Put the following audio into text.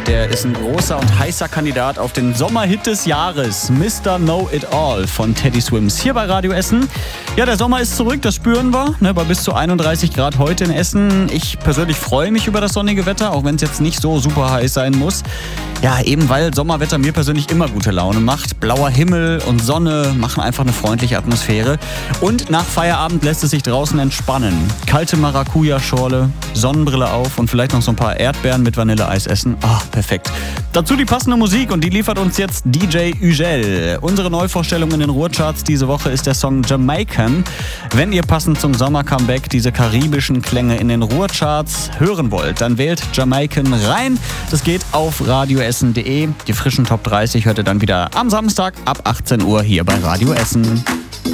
Der ist ein großer und heißer Kandidat auf den Sommerhit des Jahres. Mr. Know It All von Teddy Swims hier bei Radio Essen. Ja, der Sommer ist zurück, das spüren wir. Bei bis zu 31 Grad heute in Essen. Ich persönlich freue mich über das sonnige Wetter, auch wenn es jetzt nicht so super heiß sein muss. Ja, eben weil Sommerwetter mir persönlich immer gute Laune macht. Blauer Himmel und Sonne machen einfach eine freundliche Atmosphäre. Und nach Feierabend lässt es sich draußen entspannen. Kalte Maracuja-Schorle, Sonnenbrille auf und vielleicht noch so ein paar Erdbeeren mit Vanilleeis essen. Perfekt. Dazu die passende Musik und die liefert uns jetzt DJ Ugel. Unsere Neuvorstellung in den Ruhrcharts diese Woche ist der Song Jamaican. Wenn ihr passend zum Sommer-Comeback diese karibischen Klänge in den Ruhrcharts hören wollt, dann wählt Jamaican rein. Das geht auf radioessen.de. Die frischen Top 30 hört ihr dann wieder am Samstag ab 18 Uhr hier bei Radio Essen.